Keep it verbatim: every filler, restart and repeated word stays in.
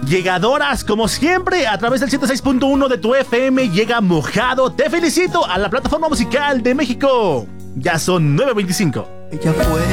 Llegadoras, como siempre, a través del ciento seis punto uno de tu F M, llega Mojado. Te felicito a la plataforma musical de México. Ya son nueve veinticinco. Ella fue